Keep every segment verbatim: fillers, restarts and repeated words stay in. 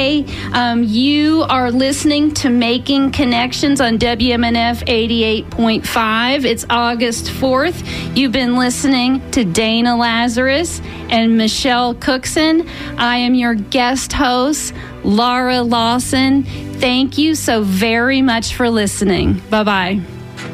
Um, you are listening to Making Connections on W M N F eighty-eight point five. It's August fourth. You've been listening to Dana Lazarus and Michelle Cookson. I am your guest host, Laura Lawson. Thank you so very much for listening. Bye-bye.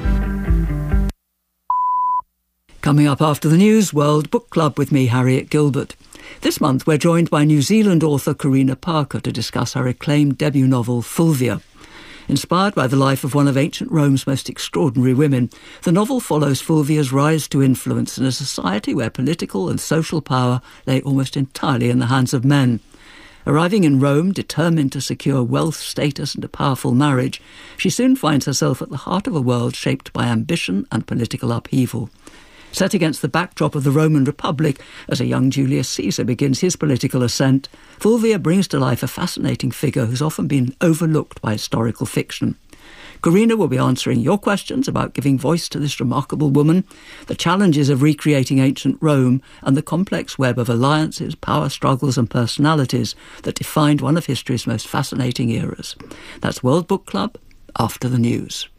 Coming up after the news, World Book Club with me, Harriet Gilbert. This month, we're joined by New Zealand author Karina Parker to discuss her acclaimed debut novel, Fulvia. Inspired by the life of one of ancient Rome's most extraordinary women, the novel follows Fulvia's rise to influence in a society where political and social power lay almost entirely in the hands of men. Arriving in Rome, determined to secure wealth, status and a powerful marriage, she soon finds herself at the heart of a world shaped by ambition and political upheaval. Set against the backdrop of the Roman Republic, as a young Julius Caesar begins his political ascent, Fulvia brings to life a fascinating figure who's often been overlooked by historical fiction. Karina will be answering your questions about giving voice to this remarkable woman, the challenges of recreating ancient Rome, and the complex web of alliances, power struggles and personalities that defined one of history's most fascinating eras. That's World Book Club after the news.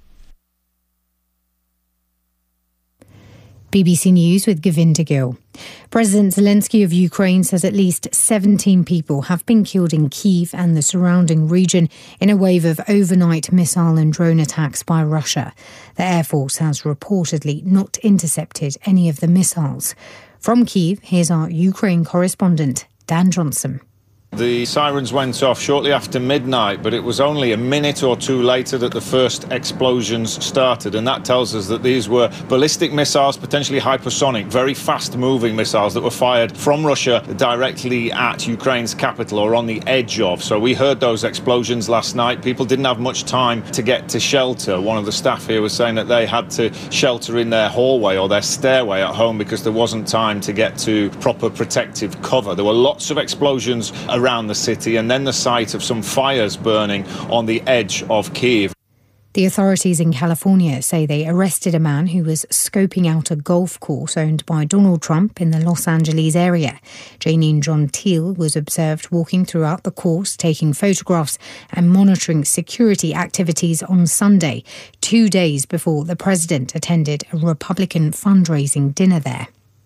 B B C News with Govinda Gill. President Zelensky of Ukraine says at least seventeen people have been killed in Kyiv and the surrounding region in a wave of overnight missile and drone attacks by Russia. The Air Force has reportedly not intercepted any of the missiles. From Kyiv, here's our Ukraine correspondent, Dan Johnson. The sirens went off shortly after midnight, but it was only a minute or two later that the first explosions started, and that tells us that these were ballistic missiles, potentially hypersonic, very fast-moving missiles that were fired from Russia directly at Ukraine's capital or on the edge of. So we heard those explosions last night. People didn't have much time to get to shelter. One of the staff here was saying that they had to shelter in their hallway or their stairway at home because there wasn't time to get to proper protective cover. There were lots of explosions around the city, and then the sight of some fires burning on the edge of Kyiv. The authorities in California say they arrested a man who was scoping out a golf course owned by Donald Trump in the Los Angeles area. Janine Gentile was observed walking throughout the course, taking photographs and monitoring security activities on Sunday, two days before the president attended a Republican fundraising dinner there.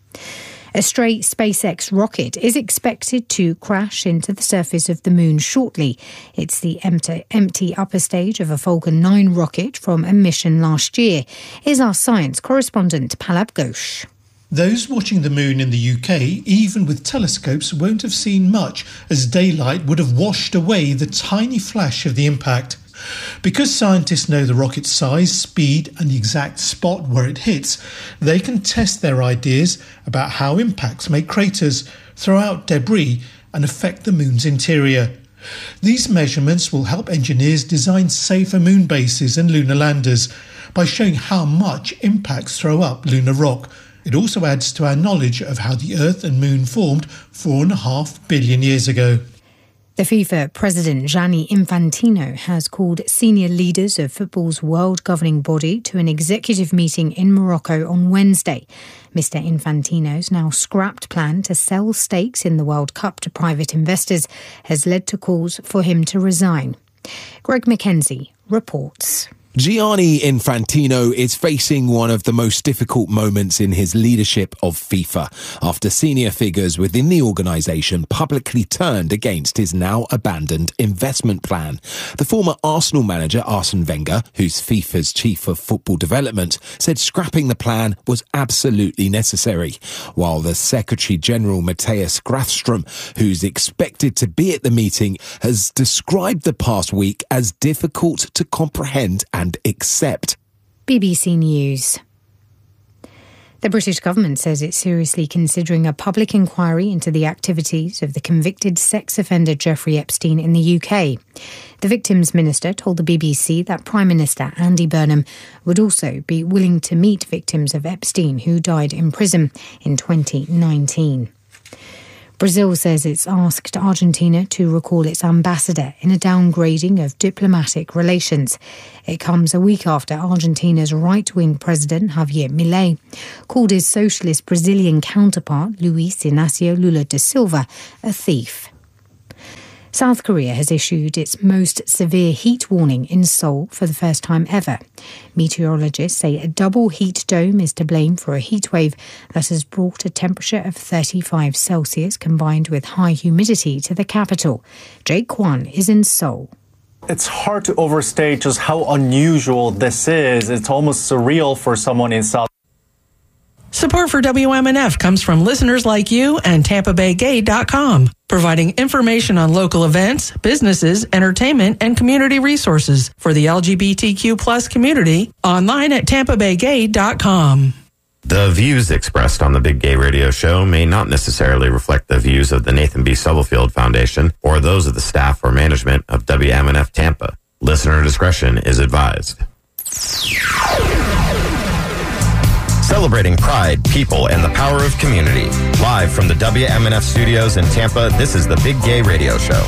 A stray SpaceX rocket is expected to crash into the surface of the moon shortly. It's the empty, empty upper stage of a Falcon nine rocket from a mission last year. Here's our science correspondent, Palab Ghosh. Those watching the moon in the U K, even with telescopes, won't have seen much, as daylight would have washed away the tiny flash of the impact. Because scientists know the rocket's size, speed and the exact spot where it hits, they can test their ideas about how impacts make craters, throw out debris and affect the moon's interior. These measurements will help engineers design safer moon bases and lunar landers by showing how much impacts throw up lunar rock. It also adds to our knowledge of how the Earth and Moon formed four and a half billion years ago. The FIFA president, Gianni Infantino, has called senior leaders of football's world governing body to an executive meeting in Morocco on Wednesday. Mister Infantino's now scrapped plan to sell stakes in the World Cup to private investors has led to calls for him to resign. Greg Mackenzie reports. Gianni Infantino is facing one of the most difficult moments in his leadership of FIFA after senior figures within the organisation publicly turned against his now abandoned investment plan. The former Arsenal manager Arsene Wenger, who's FIFA's chief of football development, said scrapping the plan was absolutely necessary, while the Secretary-General Matthias Grafström, who's expected to be at the meeting, has described the past week as difficult to comprehend and and accept. B B C News. The British government says it's seriously considering a public inquiry into the activities of the convicted sex offender Jeffrey Epstein in the U K. The Victims Minister told the B B C that Prime Minister Andy Burnham would also be willing to meet victims of Epstein who died in prison in twenty nineteen. Brazil says it's asked Argentina to recall its ambassador in a downgrading of diplomatic relations. It comes a week after Argentina's right-wing president, Javier Milei, called his socialist Brazilian counterpart, Luiz Inácio Lula da Silva, a thief. South Korea has issued its most severe heat warning in Seoul for the first time ever. Meteorologists say a double heat dome is to blame for a heat wave that has brought a temperature of thirty-five Celsius combined with high humidity to the capital. Jake Kwan is in Seoul. It's hard to overstate just how unusual this is. It's almost surreal for someone in South. Support for W M N F comes from listeners like you and Tampa Bay Gay dot com, providing information on local events, businesses, entertainment, and community resources for the L G B T Q plus community online at Tampa Bay Gay dot com. The views expressed on the Big Gay Radio Show may not necessarily reflect the views of the Nathan B. Stubblefield Foundation or those of the staff or management of W M N F Tampa. Listener discretion is advised. Celebrating pride, people, and the power of community. Live from the W M N F studios in Tampa, this is the Big Gay Radio Show.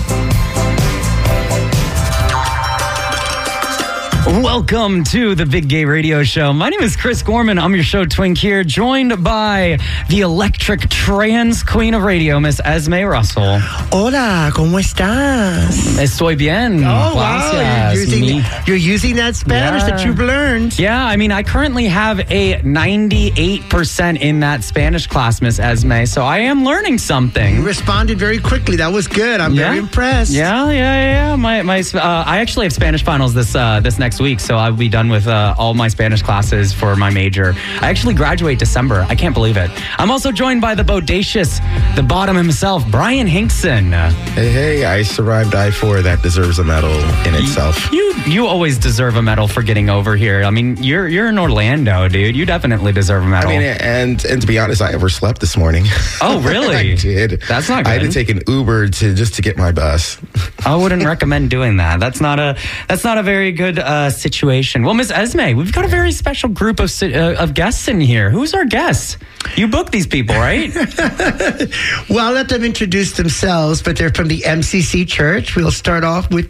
Welcome to the Big Gay Radio Show. My name is Chris Gorman. I'm your show twink here, joined by the electric trans queen of radio, Miss Esme Russell. Hola, ¿cómo estás? Estoy bien. Oh, wow. You're using, you're using that Spanish yeah. that you've learned. Yeah, I mean, I currently have a ninety-eight percent in that Spanish class, Miss Esme, so I am learning something. You responded very quickly. That was good. I'm yeah. very impressed. Yeah, yeah, yeah. My, my, uh, I actually have Spanish finals this uh, this next week, so I'll be done with uh, all my Spanish classes for my major. I actually graduate December. I can't believe it. I'm also joined by the bodacious, the bottom himself, Brian Hinkson. Hey, hey, I survived I four. That deserves a medal in itself. You you always deserve a medal for getting over here. I mean, you're you're in Orlando, dude. You definitely deserve a medal. I mean, and and to be honest, I overslept this morning. Oh, really? I did. That's not good. I had to take an Uber to just to get my bus. I wouldn't recommend doing that. That's not a that's not a very good uh, situation. Well, Miss Esme, we've got a very special group of uh, of guests in here. Who's our guests? You booked these people, right? Well, I'll let them introduce themselves, but they're from the M C C Church. We'll start off with...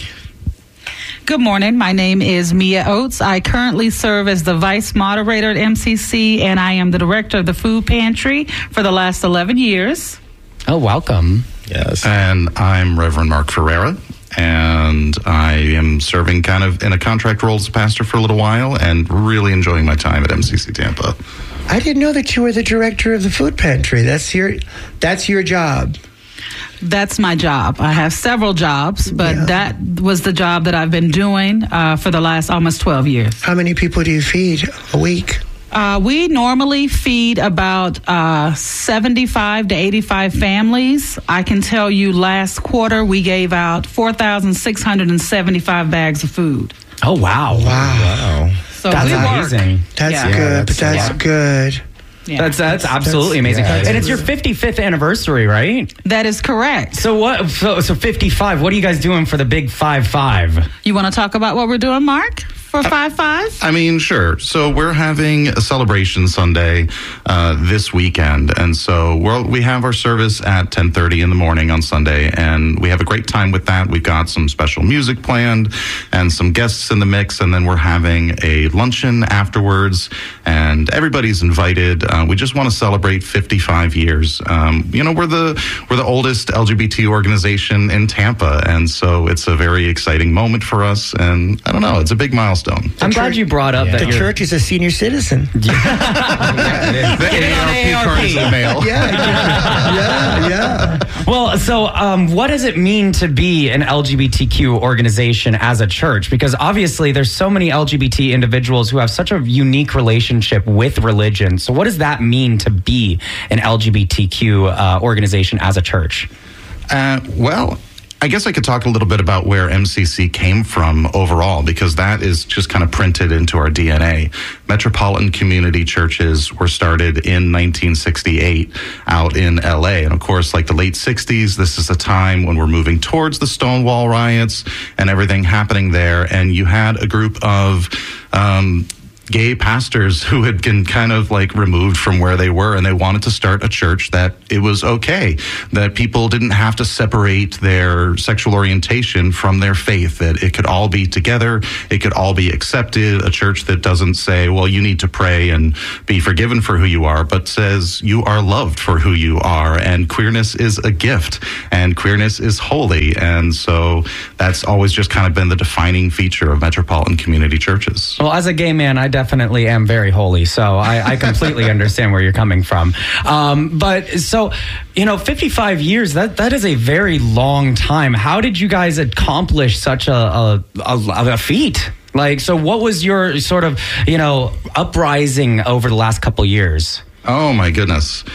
Good morning. My name is Mia Oates. I currently serve as the vice moderator at M C C, and I am the director of the food pantry for the last eleven years. Oh, welcome. Yes. And I'm Reverend Mark Ferreira, and I am serving kind of in a contract role as a pastor for a little while and really enjoying my time at M C C Tampa. I didn't know that you were the director of the food pantry. That's your, that's your job. That's my job. I have several jobs, but yeah. that was the job that I've been doing uh, for the last almost twelve years. How many people do you feed a week? Uh, we normally feed about uh, seventy-five to eighty-five families. I can tell you last quarter we gave out four thousand six hundred seventy-five bags of food. Oh, wow. Wow. Wow. So that's we amazing. Work. That's yeah. good, Yeah, that's, but that's yeah. good. Yeah. That's that's absolutely that's, amazing. Yeah, and it's your fifty-fifth anniversary, right? That is correct. So what? So, so fifty-five. What are you guys doing for the big five five? You want to talk about what we're doing, Mark? For five five? I mean, sure. So we're having a celebration Sunday uh, this weekend, and so we're, we have our service at ten thirty in the morning on Sunday, and we have a great time with that. We've got some special music planned and some guests in the mix, and then we're having a luncheon afterwards, and everybody's invited. Uh, we just want to celebrate fifty-five years. Um, you know, we're the we're the oldest L G B T organization in Tampa, and so it's a very exciting moment for us. And I don't know, it's a big milestone. I'm glad you brought up yeah. that the church is a senior citizen. Yeah. yeah, the A A R P card is in the mail. Yeah, yeah, yeah. Well, so um, what does it mean to be an L G B T Q organization as a church? Because obviously there's so many L G B T individuals who have such a unique relationship with religion. So what does that mean to be an L G B T Q uh, organization as a church? Uh, well, I guess I could talk a little bit about where M C C came from overall, because that is just kind of printed into our D N A. Metropolitan Community Churches were started in nineteen sixty-eight out in L A. And of course, like the late sixties, this is a time when we're moving towards the Stonewall riots and everything happening there. And you had a group of um, gay pastors who had been kind of like removed from where they were, and they wanted to start a church that it was okay, that people didn't have to separate their sexual orientation from their faith, that it could all be together, it could all be accepted, a church that doesn't say, well, you need to pray and be forgiven for who you are, but says you are loved for who you are, and queerness is a gift, and queerness is holy. And so that's always just kind of been the defining feature of metropolitan community churches. Well, as a gay man, I definitely am very holy, so I, I completely understand where you're coming from. Um, but so, you know, fifty-five years, that that is a very long time. How did you guys accomplish such a, a, a, a feat? Like, so what was your sort of, you know, uprising over the last couple years? Oh, my goodness.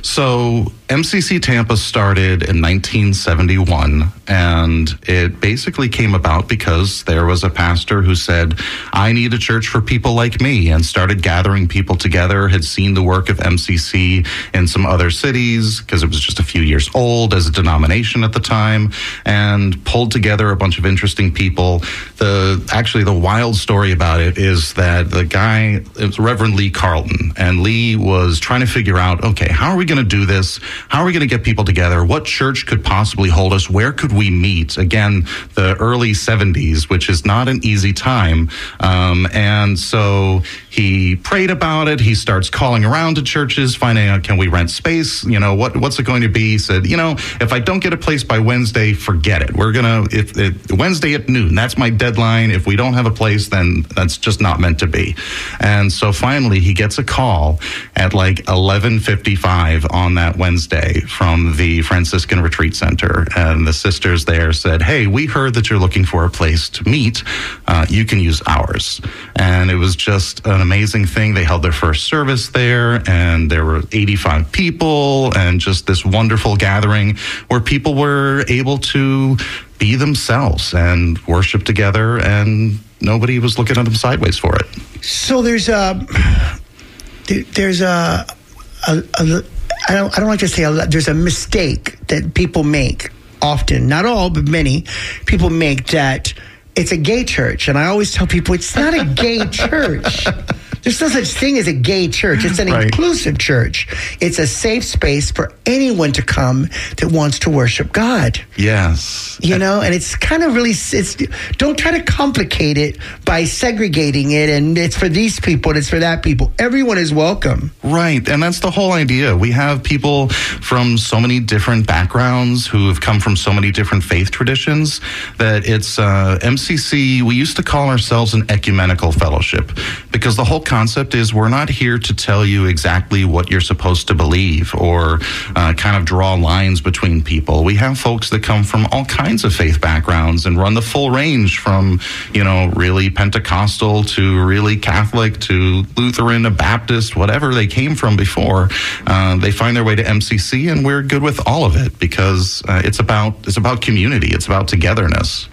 So M C C Tampa started in nineteen seventy-one, and it basically came about because there was a pastor who said, I need a church for people like me, and started gathering people together, had seen the work of M C C in some other cities because it was just a few years old as a denomination at the time, and pulled together a bunch of interesting people. The actually the wild story about it is that the guy, it was Reverend Lee Carlton, and Lee was trying to figure out, okay, how are we going to do this? How are we going to get people together? What church could possibly hold us? Where could we meet? Again, the early seventies, which is not an easy time. Um, and so he prayed about it. He starts calling around to churches, finding out, can we rent space? You know, what what's it going to be? He said, you know, if I don't get a place by Wednesday, forget it. We're going to, if, if Wednesday at noon, that's my deadline. If we don't have a place, then that's just not meant to be. And so finally he gets a call at like eleven fifty-five on that Wednesday from the Franciscan Retreat Center. And the sisters there said, hey, we heard that you're looking for a place to meet. Uh, you can use ours. And it was just an amazing thing. They held their first service there, and there were eighty-five people, and just this wonderful gathering where people were able to be themselves and worship together, and nobody was looking at them sideways for it. So there's a, there's a, a, a I don't, I don't like to say a, there's a mistake that people make often, not all, but many people make, that it's a gay church. And I always tell people it's not a gay church. There's no such thing as a gay church. It's an right. inclusive church. It's a safe space for anyone to come that wants to worship God. Yes. You know, and it's kind of really, it's, don't try to complicate it by segregating it, and it's for these people and it's for that people. Everyone is welcome. Right. And that's the whole idea. We have people from so many different backgrounds who have come from so many different faith traditions that it's uh, M C C, we used to call ourselves an ecumenical fellowship, because the whole concept is we're not here to tell you exactly what you're supposed to believe or uh, kind of draw lines between people. We have folks that come from all kinds of faith backgrounds and run the full range from, you know, really Pentecostal to really Catholic to Lutheran to Baptist, whatever they came from before. Uh, they find their way to M C C, and we're good with all of it because uh, it's about it's about community. It's about togetherness.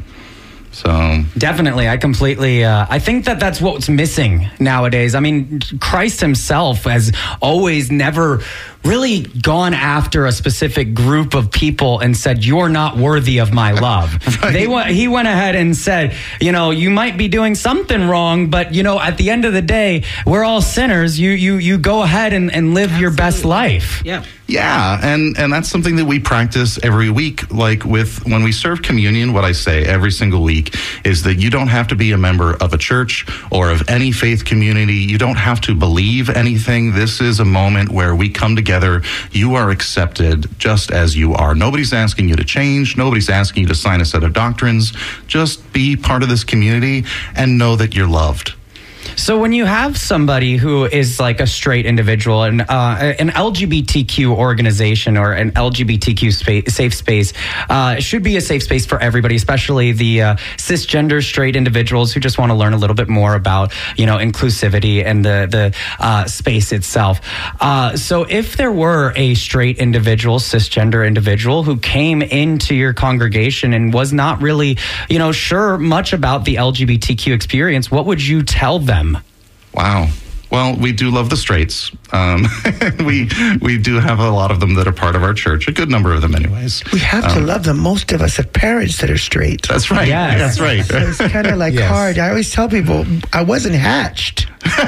So definitely, I completely, uh, I think that that's what's missing nowadays. I mean, Christ himself has always never really gone after a specific group of people and said, you're not worthy of my love. Right. They went, he went ahead and said, you know, you might be doing something wrong, but, you know, at the end of the day, we're all sinners. You you you go ahead and, and live Absolutely. Your best life. Yeah. Yeah, and, and that's something that we practice every week. Like with when we serve communion, what I say every single week is that you don't have to be a member of a church or of any faith community. You don't have to believe anything. This is a moment where we come together. You are accepted just as you are. Nobody's asking you to change. Nobody's asking you to sign a set of doctrines. Just be part of this community and know that you're loved. So when you have somebody who is like a straight individual and uh, an L G B T Q organization or an L G B T Q space, safe space, uh, it should be a safe space for everybody, especially the uh, cisgender straight individuals who just want to learn a little bit more about, you know, inclusivity and the the uh, space itself. Uh, so if there were a straight individual, cisgender individual who came into your congregation and was not really, you know, sure much about the L G B T Q experience, what would you tell them? Wow. Well, we do love the straights. Um, we we do have a lot of them that are part of our church, a good number of them anyways. We have um, to love them. Most of us have parents that are straight. That's right. Yes. That's right. So it's kind of like Yes. hard. I always tell people, I wasn't hatched.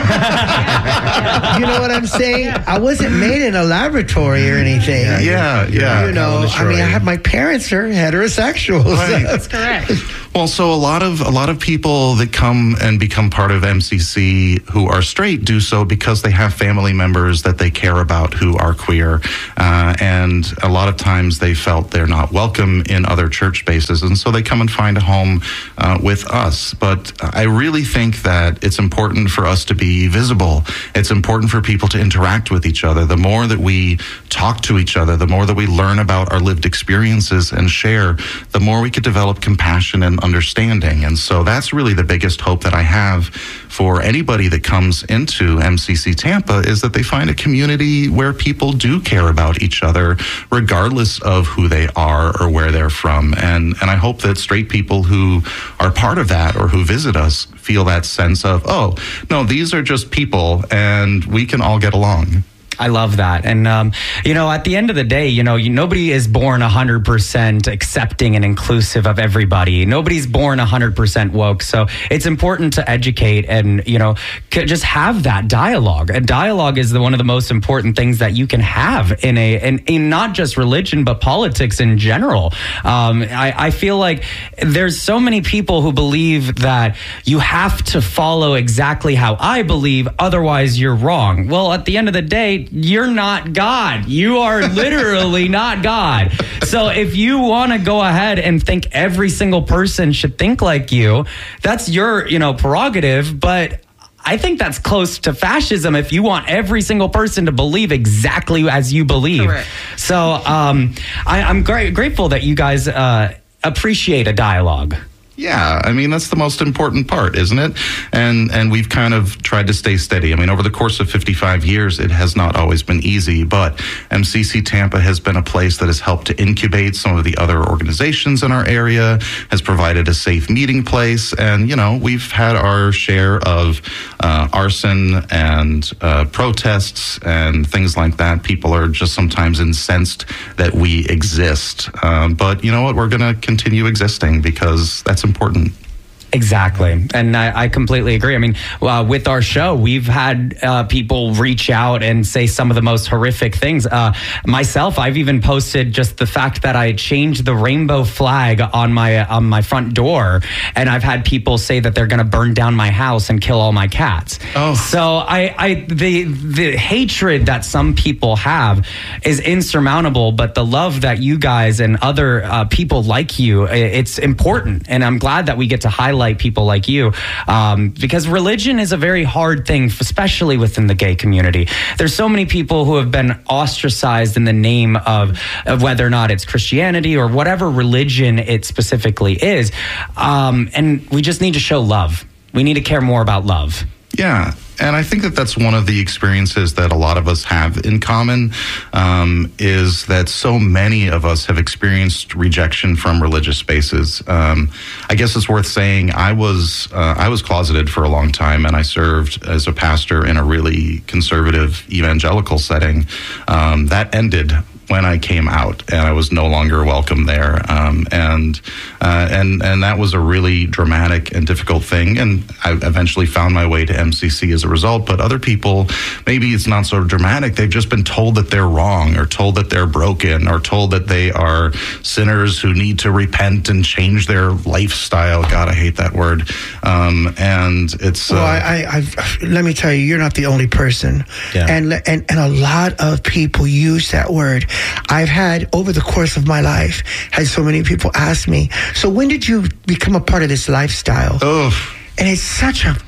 You know what I'm saying? I wasn't made in a laboratory or anything. Yeah, yeah. You know, I mean, I have my parents are heterosexuals. Right. That's correct. Well, so a lot of a lot of people that come and become part of M C C who are straight do so because they have family members that they care about who are queer, uh, and a lot of times they felt they're not welcome in other church spaces, and so they come and find a home uh, with us. But I really think that it's important for us to be visible. It's important for people to interact with each other. The more that we talk to each other, the more that we learn about our lived experiences and share, the more we could develop compassion and understanding. And so that's really the biggest hope that I have for anybody that comes into M C C Tampa, is that they find a community where people do care about each other, regardless of who they are or where they're from. And and I hope that straight people who are part of that or who visit us feel that sense of, oh, no, these are just people and we can all get along. I love that. And, um, you know, at the end of the day, you know, you, nobody is born one hundred percent accepting and inclusive of everybody. Nobody's born one hundred percent woke. So it's important to educate and, you know, c- just have that dialogue. And dialogue is the, one of the most important things that you can have in a, in, in not just religion, but politics in general. Um, I, I feel like there's so many people who believe that you have to follow exactly how I believe, otherwise you're wrong. Well, at the end of the day, you're not God. You are literally not God. So if you want to go ahead and think every single person should think like you, that's your, you know, prerogative. But I think that's close to fascism if you want every single person to believe exactly as you believe. Correct. So um, I, I'm gra- grateful that you guys uh, appreciate a dialogue. Yeah, I mean, that's the most important part, isn't it? And and we've kind of tried to stay steady. I mean, over the course of fifty-five years, it has not always been easy, but M C C Tampa has been a place that has helped to incubate some of the other organizations in our area, has provided a safe meeting place, and, you know, we've had our share of uh, arson and uh, protests and things like that. People are just sometimes incensed that we exist. Um, but you know what? We're going to continue existing because that's important. Exactly. And I, I completely agree. I mean, uh, with our show, we've had uh, people reach out and say some of the most horrific things. Uh, myself, I've even posted just the fact that I changed the rainbow flag on my on my front door. And I've had people say that they're going to burn down my house and kill all my cats. Oh. So I, I the the hatred that some people have is insurmountable. But the love that you guys and other uh, people like you, it's important. And I'm glad that we get to highlight people like you, um, because religion is a very hard thing, especially within the gay community. There's so many people who have been ostracized in the name of, of whether or not it's Christianity or whatever religion it specifically is. Um, and we just need to show love. We need to care more about love. Yeah. And I think that that's one of the experiences that a lot of us have in common, um, is that so many of us have experienced rejection from religious spaces. Um, I guess it's worth saying I was uh, I was closeted for a long time, and I served as a pastor in a really conservative evangelical setting. Um, that ended when I came out, and I was no longer welcome there, um, and uh, and and that was a really dramatic and difficult thing. And I eventually found my way to M C C as a result. But other people, maybe it's not so dramatic. They've just been told that they're wrong, or told that they're broken, or told that they are sinners who need to repent and change their lifestyle. God, I hate that word. Um, and it's well, uh, I, I, I've, let me tell you, you're not the only person, Yeah. and and and a lot of people use that word. I've had, over the course of my life, had so many people ask me, so when did you become a part of this lifestyle? Oh. And it's such a,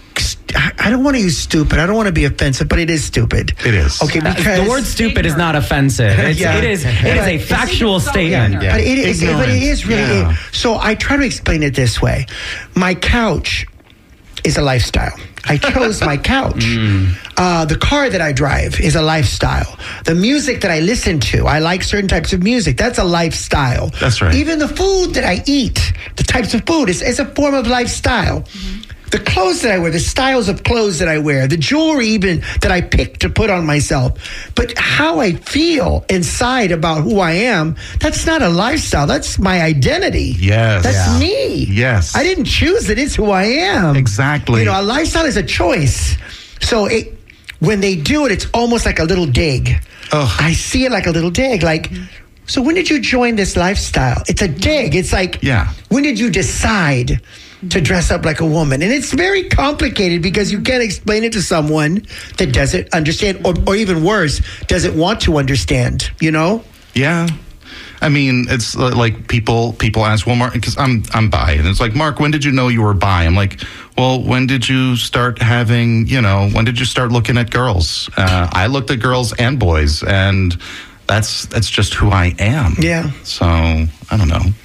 I don't want to use stupid. I don't want to be offensive, but it is stupid. It is. Okay, because the word stupid is not offensive. It's, Yeah. It is. It is a factual statement. But it is. But Ignorant. it is really. Yeah. So I try to explain it this way: my couch is a lifestyle. I chose my couch. Mm. Uh, the car that I drive is a lifestyle. The music that I listen to, I like certain types of music. That's a lifestyle. That's right. Even the food that I eat, the types of food, is, is a form of lifestyle. Mm-hmm. the clothes that I wear, the styles of clothes that I wear, the jewelry even that I pick to put on myself. But how I feel inside about who I am, that's not a lifestyle. That's my identity. Yes. That's Yeah. me. Yes. I didn't choose it. It's who I am. Exactly. You know, a lifestyle is a choice. So it, when they do it, it's almost like a little dig. Ugh. I see it like a little dig. Like, so when did you join this lifestyle? It's a dig. It's like, yeah. when did you decide to dress up like a woman? And it's very complicated because you can't explain it to someone that doesn't understand, or, or even worse, doesn't want to understand, you know? Yeah. I mean, it's like people people ask, well, Mark, because I'm I'm bi, and it's like, Mark, when did you know you were bi? I'm like, well, when did you start having, you know, when did you start looking at girls? Uh, I looked at girls and boys, and that's that's just who I am. Yeah. So I don't know.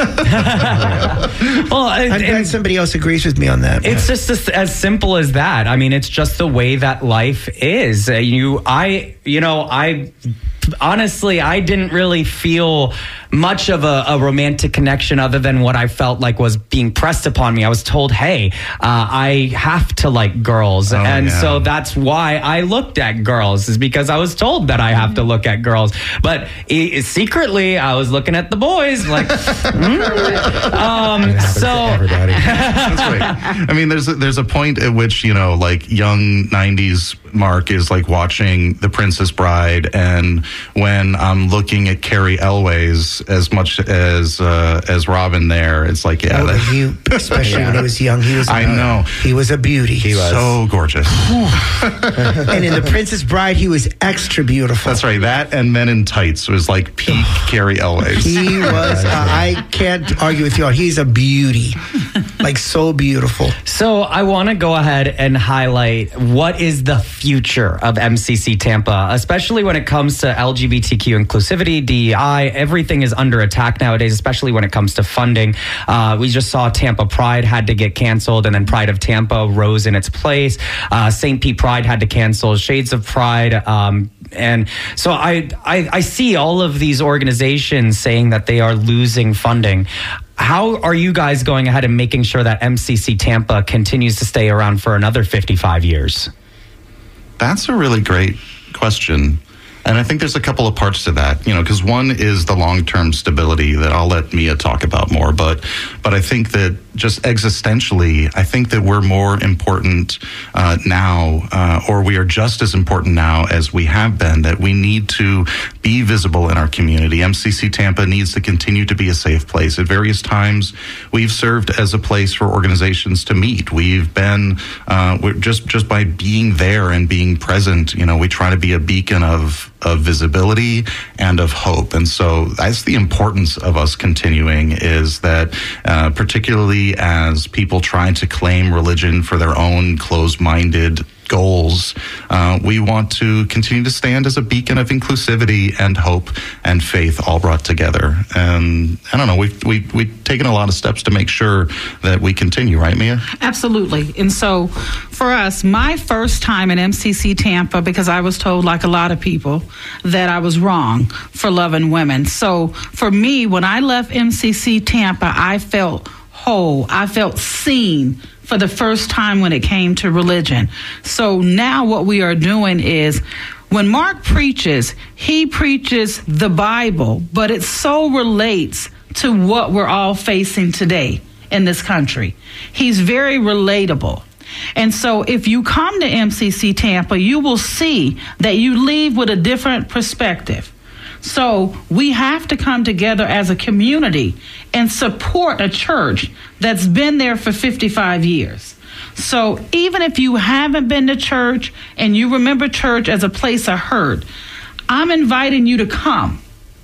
Well, I'm glad and, somebody else agrees with me on that. It's just as, as simple as that. I mean, it's just the way that life is. Uh, you, I, you know, I honestly, I didn't really feel much of a, a romantic connection other than what I felt like was being pressed upon me. I was told, hey, uh, I have to like girls. Oh, and yeah. so that's why I looked at girls, is because I was told that I have to look at girls. But i secretly, I was looking at the boys like, mm. um, so. That's right. I mean, there's a, there's a point at which, you know, like young nineties Mark is like watching The Princess Bride, and when I'm looking at Carrie Elways as much as uh, as Robin there, it's like, yeah, Oh, that, he, especially when he was young, he was. I a, know. He was a beauty. He was so gorgeous. And in The Princess Bride, he was extra beautiful. That's right. That and Men in Tights was like peak Carrie Elways. He was. Uh, I can't argue with you. He's a beauty, like so beautiful. So I want to go ahead and highlight what is the future of M C C Tampa, especially when it comes to L G B T Q inclusivity, D E I. Everything is under attack nowadays, especially when it comes to funding. Uh, we just saw Tampa Pride had to get canceled, and then Pride of Tampa rose in its place. Uh, Saint Pete Pride had to cancel. Shades of Pride. Um, and so I, I, I see all of these organizations saying that they are losing funding. How are you guys going ahead and making sure that M C C Tampa continues to stay around for another fifty-five years? That's a really great question. And I think there's a couple of parts to that, you know, because one is the long-term stability that I'll let Mia talk about more. But but I think that just existentially, I think that we're more important uh, now, uh, or we are just as important now as we have been, that we need to be visible in our community. M C C Tampa needs to continue to be a safe place. At various times, we've served as a place for organizations to meet. We've been, uh, we're just, just by being there and being present, you know, we try to be a beacon of of visibility and of hope. And so that's the importance of us continuing, is that uh, particularly as people try to claim religion for their own closed-minded goals, uh, we want to continue to stand as a beacon of inclusivity and hope and faith all brought together. And I don't know, we've, we've, we've taken a lot of steps to make sure that we continue, right, Mia? Absolutely. And so for us, my first time in M C C Tampa, because I was told, like a lot of people, that I was wrong for loving women. So for me, when I left M C C Tampa, I felt whole. I felt seen for the first time when it came to religion. So now what we are doing is, when Mark preaches, he preaches the Bible, but it so relates to what we're all facing today in this country. He's very relatable. And so if you come to M C C Tampa, you will see that you leave with a different perspective. So we have to come together as a community and support a church that's been there for fifty-five years. So even if you haven't been to church and you remember church as a place of hurt, I'm inviting you to come.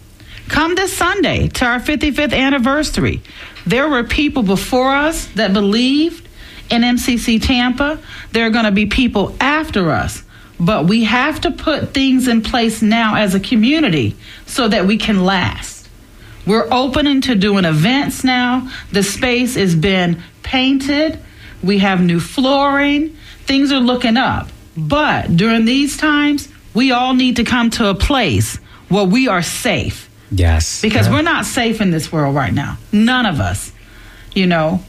Come this Sunday to our fifty-fifth anniversary. There were people before us that believed in M C C Tampa. There are going to be people after us. But we have to put things in place now as a community so that we can last. We're opening to doing events now. The space has been painted. We have new flooring. Things are looking up. But during these times, we all need to come to a place where we are safe. Yes. Because yeah. we're not safe in this world right now. None of us, you know.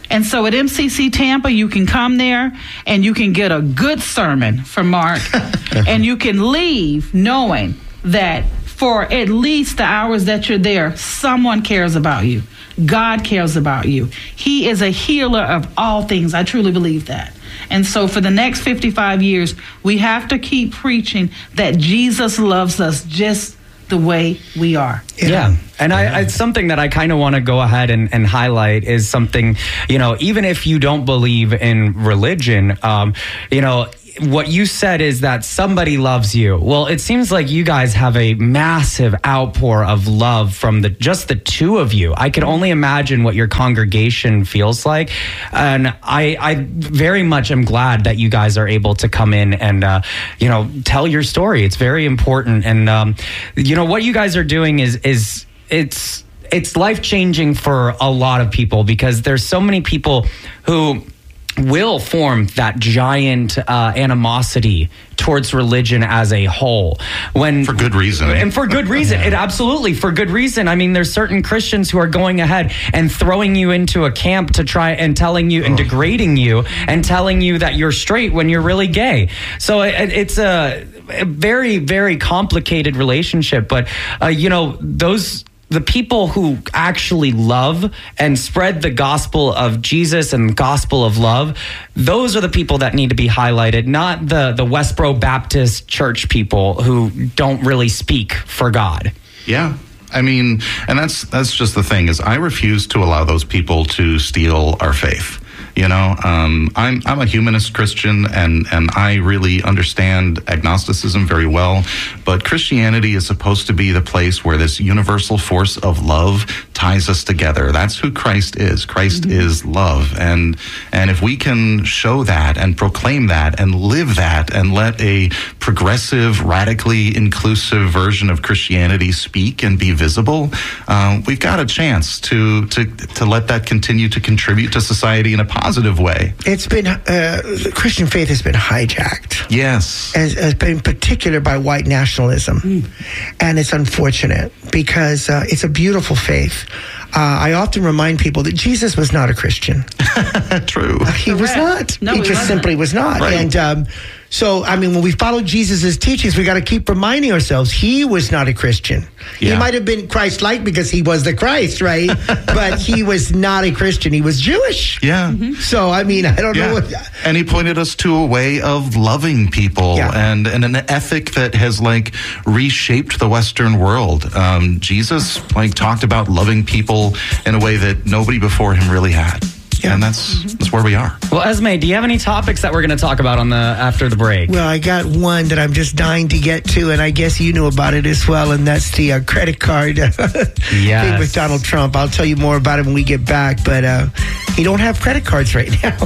And so at M C C Tampa, you can come there and you can get a good sermon from Mark, and you can leave knowing that for at least the hours that you're there, someone cares about you. God cares about you. He is a healer of all things. I truly believe that. And so for the next fifty-five years, we have to keep preaching that Jesus loves us just the way we are. Yeah. yeah. And I, I, something that I kind of want to go ahead and, and highlight is something, you know, even if you don't believe in religion, um, you know, what you said is that somebody loves you. Well, it seems like you guys have a massive outpour of love from the just the two of you. I can only imagine what your congregation feels like. And I, I very much am glad that you guys are able to come in and, uh, you know, tell your story. It's very important. And, um, you know, what you guys are doing is, is it's, it's life-changing for a lot of people, because there's so many people who will form that giant uh, animosity towards religion as a whole. When for good reason. And for good reason. It absolutely for good reason. I mean, there's certain Christians who are going ahead and throwing you into a camp to try and telling you and degrading you and telling you that you're straight when you're really gay. So it, it's a, a very, very complicated relationship. But, uh, you know, those... the people who actually love and spread the gospel of Jesus and the gospel of love, those are the people that need to be highlighted, not the, the Westboro Baptist Church people who don't really speak for God. Yeah. I mean, and that's that's just the thing, is I refuse to allow those people to steal our faith. You know, um, I'm I'm a humanist Christian, and, and I really understand agnosticism very well. But Christianity is supposed to be the place where this universal force of love ties us together. That's who Christ is. Christ mm-hmm. is love. And and if we can show that and proclaim that and live that and let a progressive, radically inclusive version of Christianity speak and be visible, uh, we've got a chance to, to, to let that continue to contribute to society in a positive way. It's been, uh, the Christian faith has been hijacked. Yes. As, as been in particular by white nationalism. Mm. And it's unfortunate because uh, it's a beautiful faith. Uh, I often remind people that Jesus was not a Christian. True. Uh, he Correct. was not. No, he, he just wasn't. simply was not. Right. And um, so, I mean, when we follow Jesus' teachings, we got to keep reminding ourselves he was not a Christian. Yeah. He might have been Christ-like because he was the Christ, right? But he was not a Christian. He was Jewish. Yeah. Mm-hmm. So, I mean, I don't yeah. know what... And he pointed us to a way of loving people yeah. and, and an ethic that has, like, reshaped the Western world. Um, Jesus, like, talked about loving people in a way that nobody before him really had. Yeah. And that's mm-hmm. that's where we are. Well, Esme, do you have any topics that we're going to talk about on the after the break? Well, I got one that I'm just dying to get to, and I guess you know about it as well, and that's the uh, credit card yes. thing with Donald Trump. I'll tell you more about it when we get back, but uh, he don't have credit cards right now.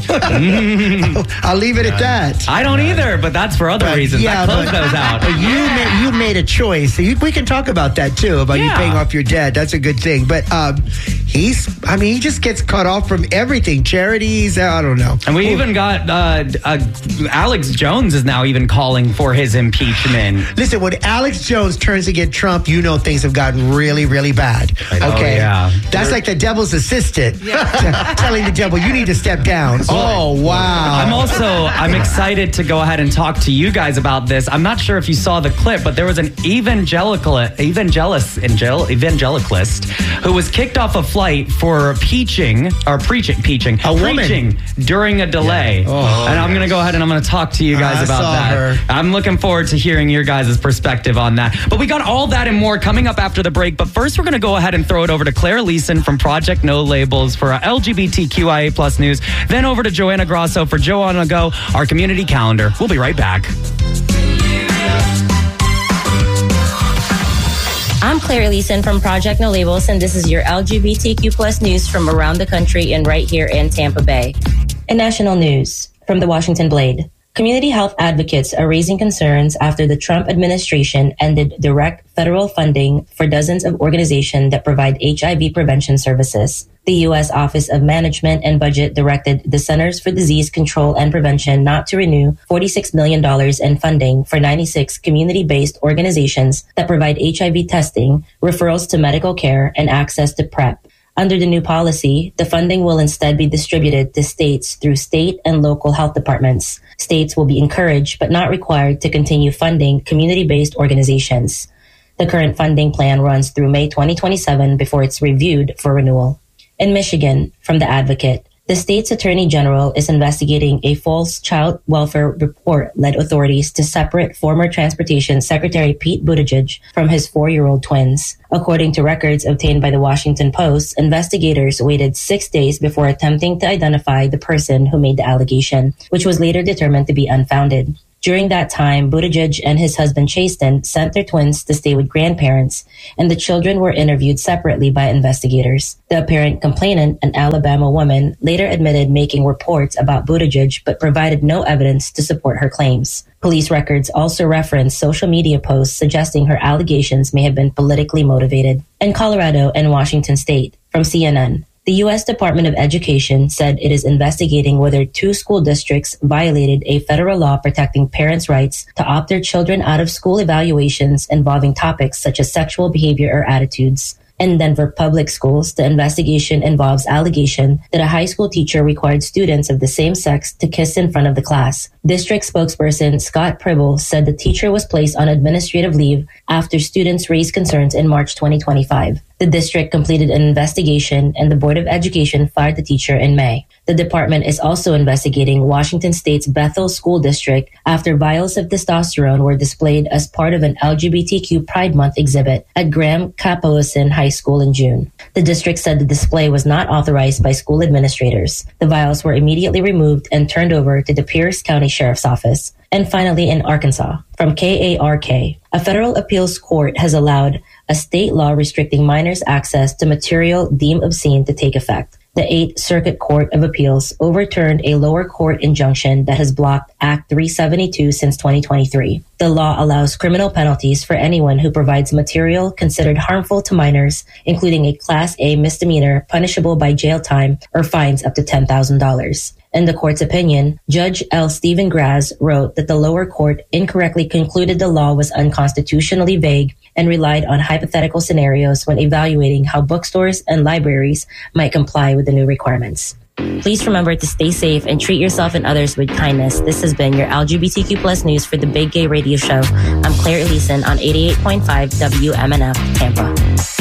I'll, I'll leave it at that. I don't either, but that's for other but, reasons. Yeah, I closed but, those out. But you, made, you made a choice. You, we can talk about that, too, about yeah. you paying off your debt. That's a good thing. But um, he's, I mean, he just gets cut off from everything. Charities, I don't know. And we Ooh. even got uh, uh, Alex Jones is now even calling for his impeachment. Listen, when Alex Jones turns against Trump, you know things have gotten really, really bad. Okay, oh, yeah. That's You're... like the devil's assistant yeah. telling the devil, "You need to step down." Oh, wow! I'm also I'm excited to go ahead and talk to you guys about this. I'm not sure if you saw the clip, but there was an evangelical evangelist angel, evangelicalist who was kicked off a flight for preaching or preaching, preaching, a woman. preaching during a delay. Yeah. Oh, and I'm yes. going to go ahead and I'm going to talk to you guys I about saw that. Her. I'm looking forward to hearing your guys' perspective on that. But we got all that and more coming up after the break. But first, we're going to go ahead and throw it over to Claire Leeson from Project No Labels for our L G B T Q I A plus news. Then over to Joanna Grosso for Joe on the Go, our community calendar. We'll be right back. I'm Claire Leeson from Project No Labels, and this is your L G B T Q plus news from around the country and right here in Tampa Bay. In national news, from the Washington Blade, community health advocates are raising concerns after the Trump administration ended direct federal funding for dozens of organizations that provide H I V prevention services. The U S Office of Management and Budget directed the Centers for Disease Control and Prevention not to renew forty-six million dollars in funding for ninety-six community-based organizations that provide H I V testing, referrals to medical care, and access to PrEP. Under the new policy, the funding will instead be distributed to states through state and local health departments. States will be encouraged but not required to continue funding community-based organizations. The current funding plan runs through May twenty twenty-seven before it's reviewed for renewal. In Michigan, from The Advocate, the state's attorney general is investigating a false child welfare report led authorities to separate former Transportation Secretary Pete Buttigieg from his four-year-old twins. According to records obtained by the Washington Post, investigators waited six days before attempting to identify the person who made the allegation, which was later determined to be unfounded. During that time, Buttigieg and his husband Chasten sent their twins to stay with grandparents, and the children were interviewed separately by investigators. The apparent complainant, an Alabama woman, later admitted making reports about Buttigieg but provided no evidence to support her claims. Police records also reference social media posts suggesting her allegations may have been politically motivated. In Colorado and Washington State, from C N N, the U S Department of Education said it is investigating whether two school districts violated a federal law protecting parents' rights to opt their children out of school evaluations involving topics such as sexual behavior or attitudes. In Denver public schools, the investigation involves allegation that a high school teacher required students of the same sex to kiss in front of the class. District spokesperson Scott Pribble said the teacher was placed on administrative leave after students raised concerns in March twenty twenty-five. The district completed an investigation and the Board of Education fired the teacher in May. The department is also investigating Washington State's Bethel School District after vials of testosterone were displayed as part of an L G B T Q Pride Month exhibit at Graham Capoesin High School in June. The district said the display was not authorized by school administrators. The vials were immediately removed and turned over to the Pierce County Sheriff's Office. And finally, in Arkansas, from K A R K, a federal appeals court has allowed a state law restricting minors' access to material deemed obscene to take effect. The Eighth Circuit Court of Appeals overturned a lower court injunction that has blocked Act three seventy-two since twenty twenty-three. The law allows criminal penalties for anyone who provides material considered harmful to minors, including a Class A misdemeanor punishable by jail time or fines up to ten thousand dollars. In the court's opinion, Judge L. Stephen Graz wrote that the lower court incorrectly concluded the law was unconstitutionally vague and relied on hypothetical scenarios when evaluating how bookstores and libraries might comply with the new requirements. Please remember to stay safe and treat yourself and others with kindness. This has been your L G B T Q plus news for the Big Gay Radio Show. I'm Claire Elison on eighty-eight point five W M N F Tampa.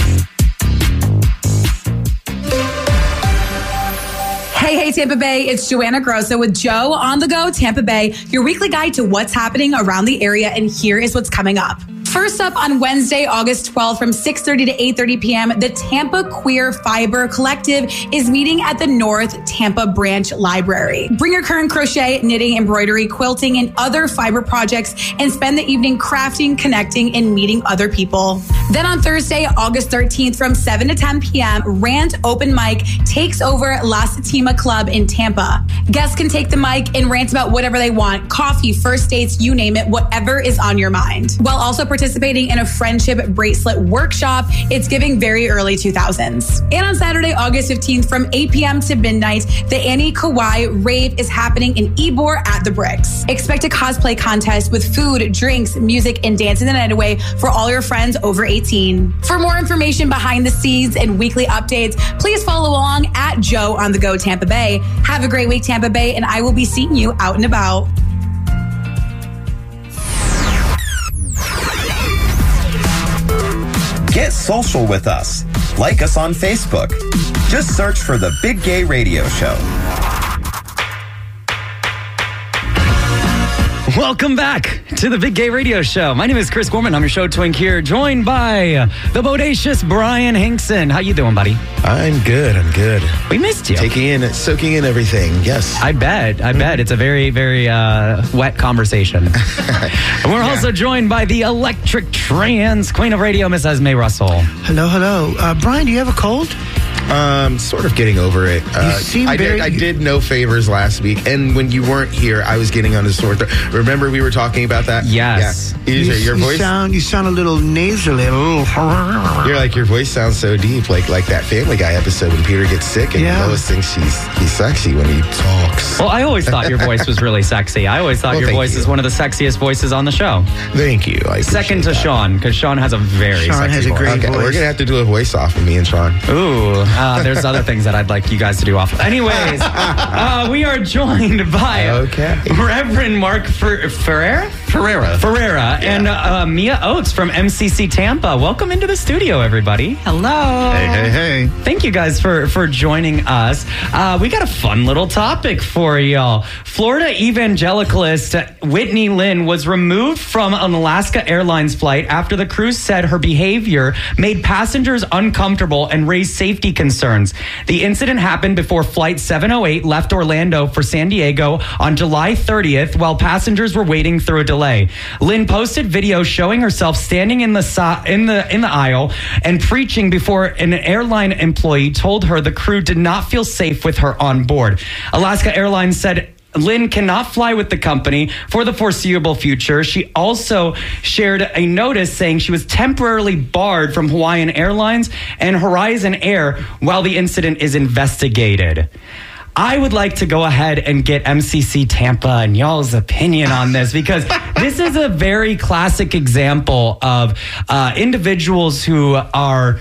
Hey, hey, Tampa Bay, it's Joanna Grosso with Joe on the Go Tampa Bay, your weekly guide to what's happening around the area, and here is what's coming up. First up on Wednesday, August twelfth from six thirty to eight thirty p.m., the Tampa Queer Fiber Collective is meeting at the North Tampa Branch Library. Bring your current crochet, knitting, embroidery, quilting, and other fiber projects and spend the evening crafting, connecting, and meeting other people. Then on Thursday, August thirteenth from seven to ten p.m., Rant Open Mic takes over La Satima Club in Tampa. Guests can take the mic and rant about whatever they want, coffee, first dates, you name it, whatever is on your mind. While also participating in a friendship bracelet workshop, it's giving very early two thousands. And on Saturday, August fifteenth from eight p.m. to midnight, the Annie Kawai Rave is happening in Ybor at the Bricks. Expect a cosplay contest with food, drinks, music, and dancing the night away for all your friends over eighteen. For more information behind the scenes and weekly updates, please follow along at Joe on the Go Tampa Bay. Have a great week, Tampa Bay, and I will be seeing you out and about. Get social with us. Like us on Facebook. Just search for The Big Gay Radio Show. Welcome back to the Big Gay Radio Show. My name is Chris Gorman. I'm your show twink here, joined by the bodacious Brian Hinkson. How you doing, buddy? I'm good. I'm good. We missed you. Taking in, soaking in everything. Yes. I bet. I bet. It's a very, very uh, wet conversation. And we're yeah. also joined by the electric trans queen of radio, Miss Esme Russell. Hello, hello. Uh, Brian, do you have a cold? Um, sort of getting over it. Uh, you seem I very... did. I did no favors last week, and when you weren't here, I was getting on a sore throat. Remember, we were talking about that. Yes. Yeah. You, you, your you voice sound. You sound a little nasally. A little... You're like your voice sounds so deep, like like that Family Guy episode when Peter gets sick and yeah. Lois thinks she's he's sexy when he talks. jokes. Well, I always thought your voice was really sexy. I always thought Well, your thank voice you. is one of the sexiest voices on the show. Thank you. I Second to appreciate that. Sean, because Sean has a very Sean sexy has a voice. great Okay, voice. we're gonna have to do a voice off of me and Sean. Ooh, uh, there's other things that I'd like you guys to do off. Anyways, uh, we are joined by Okay. Reverend Mark Fer- Ferreira? Ferreira. Ferreira and uh, Mia Oates from M C C Tampa. Welcome into the studio, everybody. Hello. Hey, hey, hey. Thank you guys for, for joining us. Uh, we got a fun little topic for y'all. Florida evangelicalist Whitney Lynn was removed from an Alaska Airlines flight after the crew said her behavior made passengers uncomfortable and raised safety concerns. The incident happened before Flight seven oh eight left Orlando for San Diego on July thirtieth while passengers were waiting through a delay. Lynn posted videos showing herself standing in the so- in the in the aisle and preaching before an airline employee told her the crew did not feel safe with her on board. Alaska Airlines said Lynn cannot fly with the company for the foreseeable future. She also shared a notice saying she was temporarily barred from Hawaiian Airlines and Horizon Air while the incident is investigated. I would like to go ahead and get M C C Tampa and y'all's opinion on this because this is a very classic example of uh, individuals who are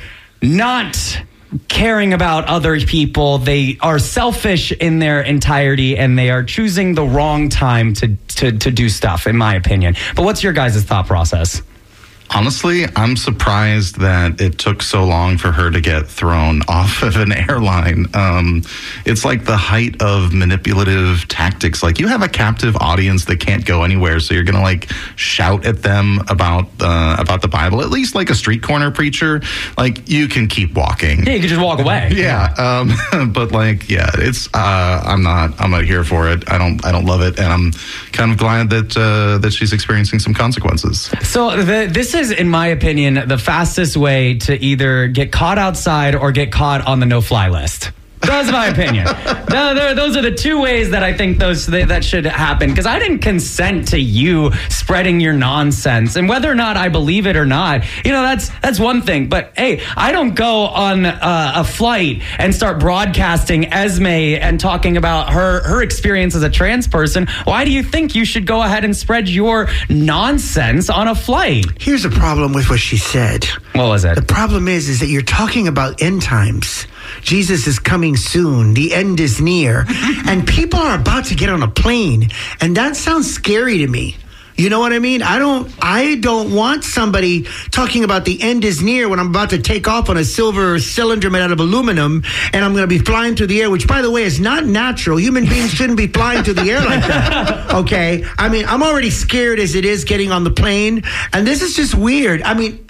not caring about other people. They are selfish in their entirety and they are choosing the wrong time to, to, to do stuff, in my opinion. But what's your guys' thought process? Honestly, I'm surprised that it took so long for her to get thrown off of an airline. Um, it's like the height of manipulative tactics. Like, you have a captive audience that can't go anywhere, so you're going to like shout at them about uh, about the Bible. At least like a street corner preacher, like you can keep walking. Yeah, you can just walk away. Yeah, um, but like, yeah, it's uh, I'm not I'm not here for it. I don't I don't love it, and I'm kind of glad that uh, that she's experiencing some consequences. So the, this is, in my opinion, the fastest way to either get caught outside or get caught on the no-fly list. That's my opinion. No, there- those are the two ways that I think those that that should happen. Because I didn't consent to you spreading your nonsense, and whether or not I believe it or not, you know, that's that's one thing. But hey, I don't go on uh, a flight and start broadcasting Esme and talking about her her experience as a trans person. Why do you think you should go ahead and spread your nonsense on a flight? Here's the problem with what she said. What was it? The problem is, is that you're talking about end times. Jesus is coming soon. The end is near. And people are about to get on a plane. And that sounds scary to me. You know what I mean? I don't I don't want somebody talking about the end is near when I'm about to take off on a silver cylinder made out of aluminum and I'm going to be flying through the air, which, by the way, is not natural. Human beings shouldn't be flying through the air like that. Okay? I mean, I'm already scared as it is getting on the plane. And this is just weird. I mean,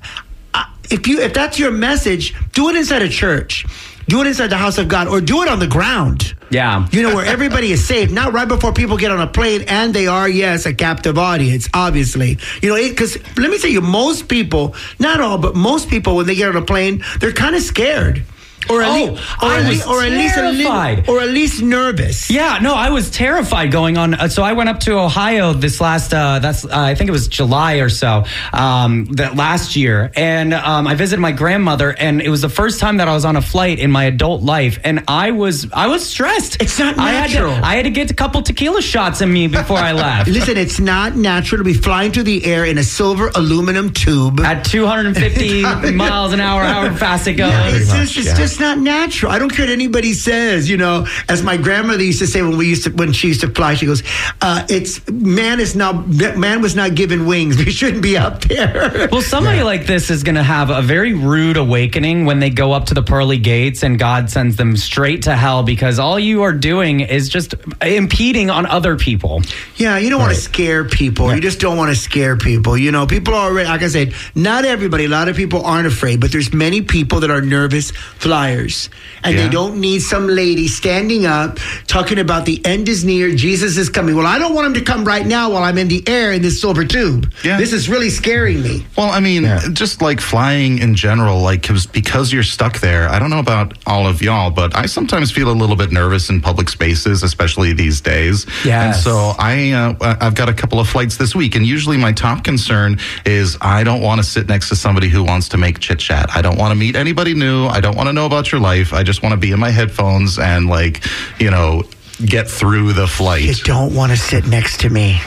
if you if that's your message, do it inside a church. Do it inside the house of God, or do it on the ground. Yeah. You know, where everybody is safe, not right before people get on a plane, and they are, yes, a captive audience, obviously. You know, because let me tell you, most people, not all, but most people, when they get on a plane, they're kind of scared. Or at, Oh, least, or, I at was least, or at least a terrified. little, or at least nervous. Yeah, no, I was terrified going on. Uh, so I went up to Ohio this last, uh, that's uh, I think it was July or so, um, that last year, and um, I visited my grandmother, and it was the first time that I was on a flight in my adult life, and I was I was stressed. It's not I had, to, natural. I had to get a couple tequila shots in me before I left. Listen, it's not natural to be flying through the air in a silver aluminum tube At two hundred fifty miles an hour, however fast it goes. Yeah, it's much, just, it's yeah. just not natural. I don't care what anybody says, you know, as my grandmother used to say when we used to, when she used to fly, she goes, uh, it's man is not, man was not given wings. We shouldn't be up there. Well, somebody like this is going to have a very rude awakening when they go up to the pearly gates and God sends them straight to hell because all you are doing is just impeding on other people. Yeah, you don't want to scare people. You just don't want to scare people. You know, people are already, like I said, not everybody, a lot of people aren't afraid, but there's many people that are nervous flyers. And Yeah. they don't need some lady standing up talking about the end is near, Jesus is coming. Well, I don't want him to come right now while I'm in the air in this silver tube. Yeah. This is really scaring me. Well, I mean, just like flying in general, like 'cause- because you're stuck there. I don't know about all of y'all, but I sometimes feel a little bit nervous in public spaces, especially these days. Yes. And so I, uh, I've got a couple of flights this week, and usually my top concern is I don't want to sit next to somebody who wants to make chit chat. I don't want to meet anybody new. I don't want to know about your life. I just want to be in my headphones and like, you know, get through the flight. You don't want to sit next to me.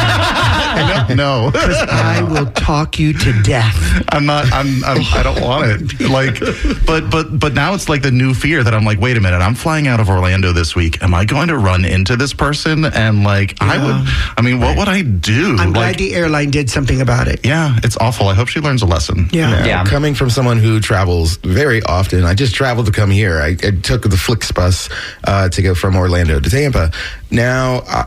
No, because I will talk you to death. I'm not. I'm, I'm. I don't want it. Like, but but but now it's like the new fear that I'm like, wait a minute. I'm flying out of Orlando this week. Am I going to run into this person? And like, yeah. I would. I mean, what would I do? I'm like, glad the airline did something about it. Yeah, it's awful. I hope she learns a lesson. Yeah. yeah. yeah. Coming from someone who travels very often, I just traveled to come here. I, I took the Flixbus uh, to go from Orlando to Tampa. Now. Uh,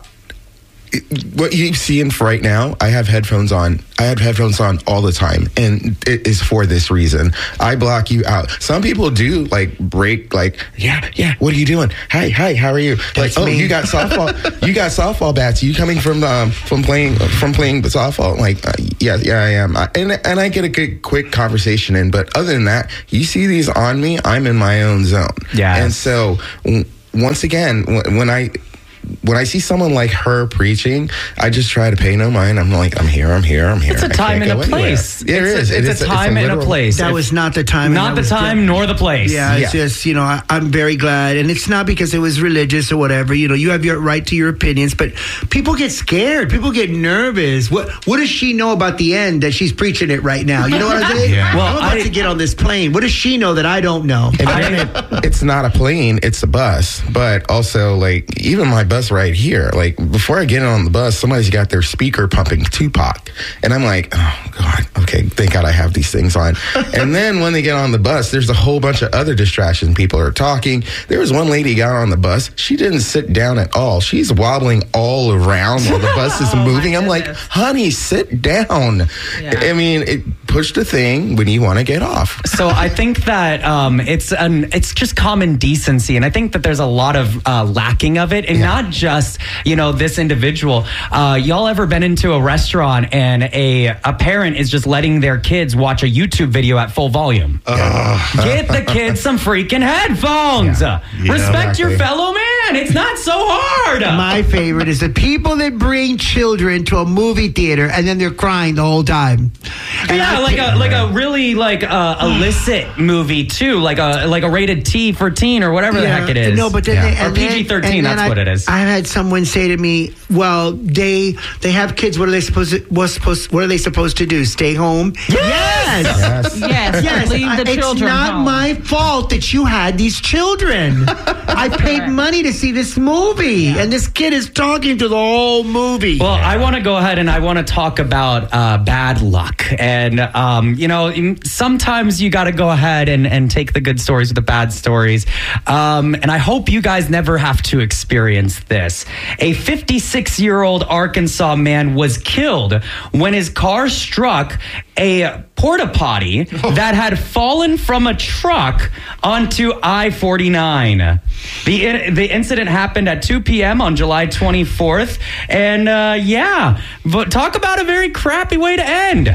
What you see in right now, I have headphones on. I have headphones on all the time, and it is for this reason. I block you out. Some people do like break, like, yeah, yeah. What are you doing? Hi, hi. How are you? That's like, oh, me. you got softball. You got softball bats. You coming from um, from playing from playing the softball? Like, uh, yeah, yeah, I am. I, and and I get a good quick conversation in. But other than that, you see these on me, I'm in my own zone. Yeah. And so w- once again, w- when I. When I see someone like her preaching, I just try to pay no mind. I'm like, I'm here, I'm here, I'm here. It's a time and a place. Yeah, it is. It's, it's a time and a place. That was not the time. Not the time the, nor the place. Yeah, it's yeah. just, you know, I, I'm very glad. And it's not because it was religious or whatever. You know, you have your right to your opinions, but people get scared. People get nervous. What What does she know about the end that she's preaching it right now? You know what I'm saying? Yeah. Well, I'm about I, to get on this plane. What does she know that I don't know? And I, it, it's not a plane, it's a bus. But also, like, even my bus right here, like, before I get on the bus, somebody's got their speaker pumping Tupac. And I'm like, oh, God, okay, thank God I have these things on. And then when they get on the bus, there's a whole bunch of other distractions. People are talking. There was one lady got on the bus. She didn't sit down at all. She's wobbling all around while the bus is oh, moving. I'm like, honey, sit down. Yeah. I mean, it pushed a thing when you want to get off. So I think that um, it's an, it's just common decency. And I think that there's a lot of uh, lacking of it. And yeah. not just you know, this individual. Uh, y'all ever been into a restaurant and a a parent is just letting their kids watch a YouTube video at full volume? Uh, Get the kids some freaking headphones. Yeah. Yeah, Respect exactly. your fellow man. It's not so hard. My favorite is the people that bring children to a movie theater and then they're crying the whole time. And yeah, I like a like a really like uh, illicit movie too, like a like a rated T for teen or whatever yeah. the heck it is. No, but then yeah. they, or P G thirteen. That's I, what it is. I had someone say to me, "Well, they they have kids. What are they supposed to? What's supposed? What are they supposed to do? Stay home? Yes, yes, yes. yes. yes. Leave the it's children not home. my fault that you had these children. I paid right. money to see this movie, yeah. and this kid is talking to the whole movie. Well, I want to go ahead and I want to talk about uh, bad luck, and um, you know, sometimes you got to go ahead and and take the good stories with the bad stories, um, and I hope you guys never have to experience this. A fifty-six-year-old Arkansas man was killed when his car struck a porta potty that had fallen from a truck onto I forty-nine. The in, the incident happened at two p.m. on July twenty-fourth, and uh, yeah, but talk about a very crappy way to end.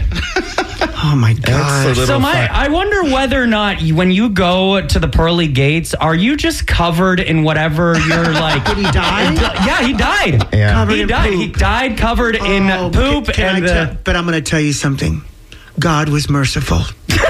Oh my God! So my, fun. I wonder whether or not you, when you go to the pearly gates, are you just covered in whatever you're like? Did he die? Yeah, he died. Yeah. Covered he in died. poop. He died covered oh, in poop. Can, can and I the, tell, but I'm going to tell you something. God was merciful.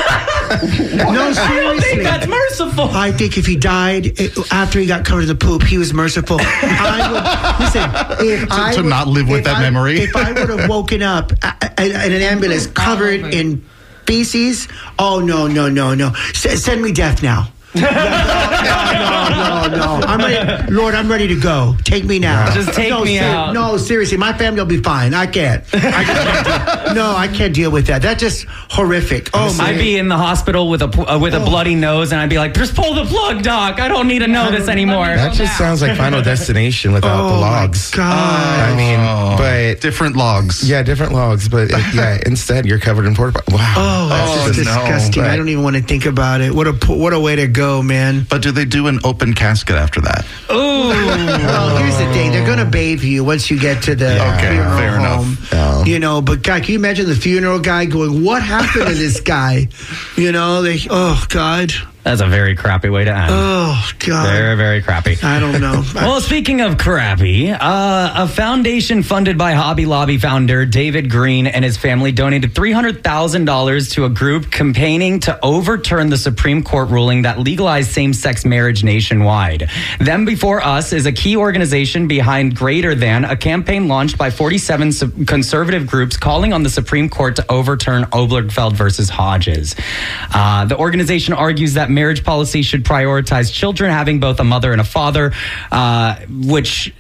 No, seriously. I don't think that's merciful. I think if he died it, after he got covered in the poop, he was merciful. I would, listen, if to, I to would, not live with that I, memory. If I would have woken up in an ambulance covered in feces, oh, no, no, no, no. S- send me death now. no, no, no, no. I'm ready, Lord, I'm ready to go. Take me now. Just take no, me ser- out. No, seriously, my family will be fine. I can't. I just can't deal. No, I can't deal with that. That's just horrific. Oh my! I'd be in the hospital with a uh, with a oh. bloody nose, and I'd be like, "Just pull the plug, doc. I don't need to know this anymore." That just sounds like Final Destination without oh the logs. My God. I mean, oh, but different logs. Yeah, different logs. But it, yeah, instead you're covered in porta potty. Wow. Oh, that's oh, just disgusting. No, I don't even want to think about it. What a what a way to go, man. But do they do an open casket after that? Oh. Well, here's the thing. They're going to bathe you once you get to the yeah, okay, funeral fair home. Enough. Yeah. You know, but God, can you imagine the funeral guy going, what happened to this guy? You know, they, oh, God. That's a very crappy way to end. Oh, God. Very, very crappy. I don't know. Well, speaking of crappy, uh, a foundation funded by Hobby Lobby founder David Green and his family donated three hundred thousand dollars to a group campaigning to overturn the Supreme Court ruling that legalized same-sex marriage nationwide. Them Before Us is a key organization behind Greater Than, a campaign launched by forty-seven su- conservative groups calling on the Supreme Court to overturn Obergefell versus Hodges. Uh, the organization argues that marriage policy should prioritize children having both a mother and a father, uh, which,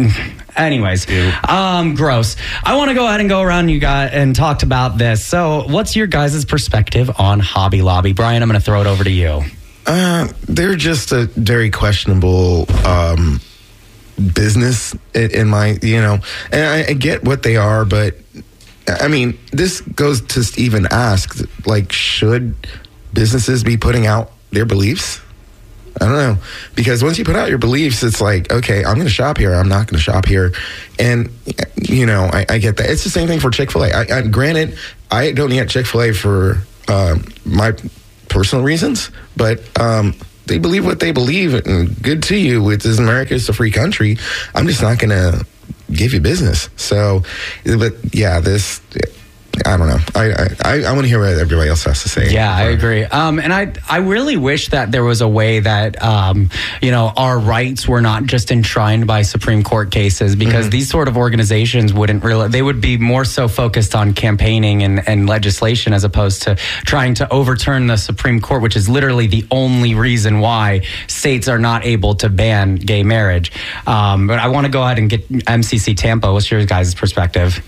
anyways, um, gross. I want to go ahead and go around you guys and talked about this. So what's your guys' perspective on Hobby Lobby? Brian, I'm going to throw it over to you. Uh, they're just a very questionable um, business in, in my, you know, and I, I get what they are, but I mean, this goes to even ask, like, should businesses be putting out their beliefs? I don't know, because once you put out your beliefs, it's like, okay, I'm going to shop here, I'm not going to shop here, and you know, I, I get that. It's the same thing for Chick-fil-A. I, I, granted, I don't eat Chick-fil-A for um, my personal reasons, but um, they believe what they believe, and good to you. It is America, it's a free country. I'm just not going to give you business. So, but yeah, this. I don't know. I I, I want to hear what everybody else has to say. Yeah, I agree. Um, and I I really wish that there was a way that um, you know, our rights were not just enshrined by Supreme Court cases, because mm-hmm. these sort of organizations wouldn't really. They would be more so focused on campaigning and, and legislation as opposed to trying to overturn the Supreme Court, which is literally the only reason why states are not able to ban gay marriage. Um, but I want to go ahead and get M C C Tampa. What's your guys' perspective?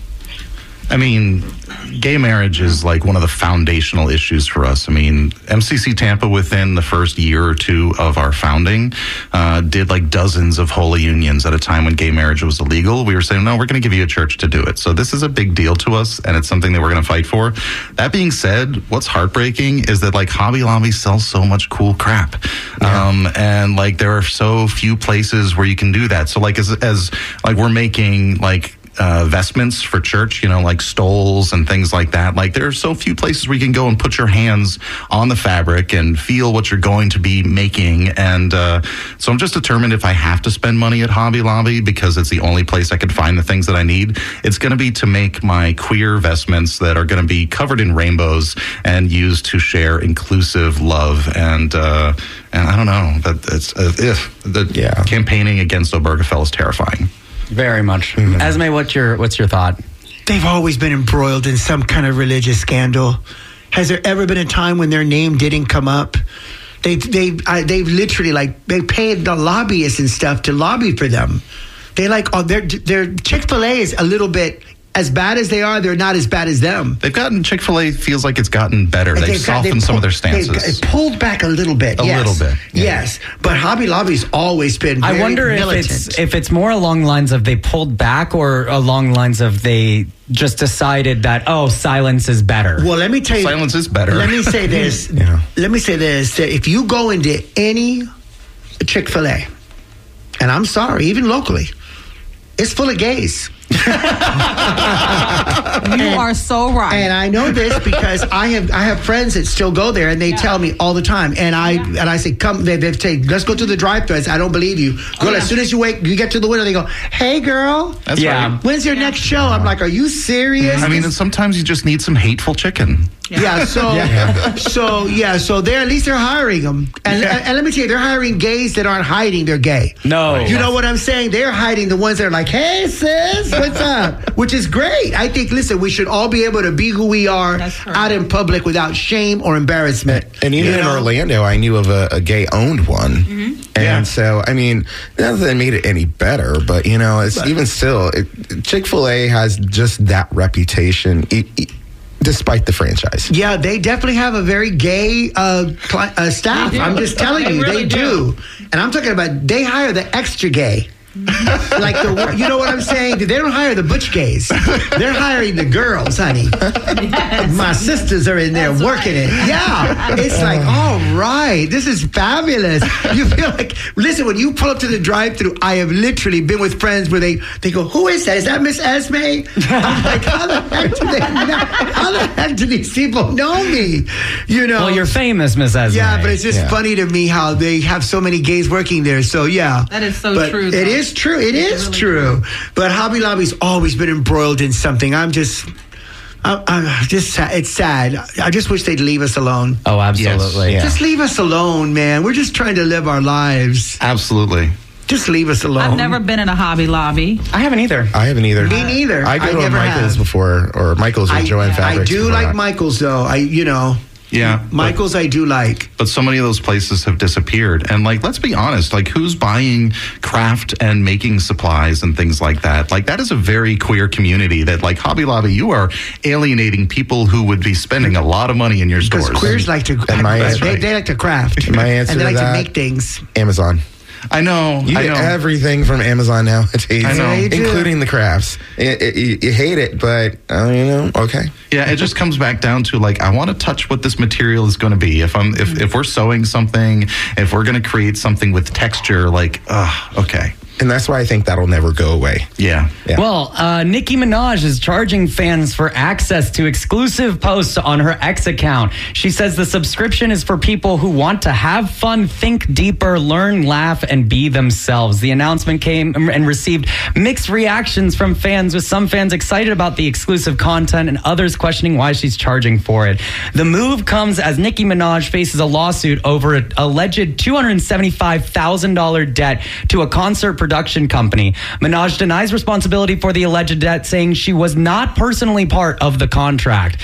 I mean, gay marriage is like one of the foundational issues for us. I mean, M C C Tampa, within the first year or two of our founding, uh, did like dozens of holy unions at a time when gay marriage was illegal. We were saying, no, we're going to give you a church to do it. So this is a big deal to us, and it's something that we're going to fight for. That being said, what's heartbreaking is that like Hobby Lobby sells so much cool crap. Yeah. Um, and like there are so few places where you can do that. So like as, as like we're making like, Uh, vestments for church, you know, like stoles and things like that. Like there are so few places where you can go and put your hands on the fabric and feel what you're going to be making. And uh, so I'm just determined, if I have to spend money at Hobby Lobby, because it's the only place I can find the things that I need, it's going to be to make my queer vestments that are going to be covered in rainbows and used to share inclusive love. And uh, and I don't know, that it's uh, if the yeah. campaigning against Obergefell is terrifying. Very much. Mm-hmm. Esme, what's your what's your thought? They've always been embroiled in some kind of religious scandal. Has there ever been a time when their name didn't come up? They they I, they've literally like they paid the lobbyists and stuff to lobby for them. They like oh, their their Chick-fil-A is a little bit. As bad as they are, they're not as bad as them. They've gotten, Chick-fil-A feels like it's gotten better. They've, they've softened got, they've some pulled, of their stances. They've pulled back a little bit. A yes. little bit. Yeah. Yes. But Hobby Lobby's always been very I wonder militant. if it's, if it's more along the lines of they pulled back, or along the lines of they just decided that, oh, silence is better. Well, let me tell you. Silence is better. Let me say this. yeah. Let me say this. That if you go into any Chick-fil-A, and I'm sorry, even locally, it's full of gays. You and, are so right. And I know this because I have I have friends that still go there, and they yeah. tell me all the time. And I yeah. and I say, come, they, they say, let's go to the drive-thru. I say, I don't believe you. Girl, oh, yeah. as soon as you wake, you get to the window, they go, hey, girl. That's yeah. right. When's your yeah. next show? I'm like, are you serious? I mean, and sometimes you just need some hateful chicken. Yeah. yeah so yeah. so yeah. So they're at least they're hiring them, and, yeah. and, and let me tell you, they're hiring gays that aren't hiding they're gay. No, you know what I'm saying? They're hiding the ones that are like, hey sis, what's up? Which is great. I think. Listen, we should all be able to be who we are out in public without shame or embarrassment. And, and even you in know? Orlando, I knew of a, a gay-owned one, mm-hmm. and yeah. so I mean, not that it made it any better, but you know, it's but, even still, it, Chick-fil-A has just that reputation. It, it, Despite the franchise. Yeah, they definitely have a very gay uh, cl- uh, staff. I'm just telling they you, really they do. do. And I'm talking about, they hire the extra gay. Like the, you know what I'm saying? They don't hire the butch gays. They're hiring the girls, honey. Yes. My sisters are in there That's working right. it. Yeah. It's like, all right, this is fabulous. You feel like, listen, when you pull up to the drive-thru, I have literally been with friends where they, they go, who is that? Is that Miss Esme? I'm like, how the heck do they know? How the heck do these people know me? You know? Well, you're famous, Miss Esme. Yeah, but it's just yeah. funny to me how they have so many gays working there. So, yeah. That is so but true. Though. It is true. It it's is really true. true. But Hobby Lobby's always been embroiled in something. I'm just, I'm, I'm just, it's sad. I just wish they'd leave us alone. Oh, absolutely. Yes. Yeah. Just leave us alone, man. We're just trying to live our lives. Absolutely. Just leave us alone. I've never been in a Hobby Lobby. I haven't either. I haven't either. Me neither. I go I to never Michael's have. before, or Michael's or I, Joann Fabrics. I do like that. Michael's, though. I, you know. Yeah. Michael's but, I do like. But so many of those places have disappeared. And like, let's be honest, like who's buying craft and making supplies and things like that? Like that is a very queer community that like Hobby Lobby, you are alienating people who would be spending a lot of money in your stores. Because queers like to, and my they, answer, they like to craft. My answer and they like to, that, to make things. Amazon. I know. You I get know. everything from Amazon nowadays, I know. including the crafts. It, it, you, you hate it, but uh, you know, okay. Yeah, it just comes back down to like I want to touch what this material is going to be. If I'm if, if we're sewing something, if we're going to create something with texture, like, uh, okay. And that's why I think that'll never go away. Yeah. yeah. Well, uh, Nicki Minaj is charging fans for access to exclusive posts on her X account. She says the subscription is for people who want to have fun, think deeper, learn, laugh, and be themselves. The announcement came and received mixed reactions from fans, with some fans excited about the exclusive content and others questioning why she's charging for it. The move comes as Nicki Minaj faces a lawsuit over an alleged two hundred seventy-five thousand dollars debt to a concert production company. Minaj denies responsibility for the alleged debt, saying she was not personally part of the contract.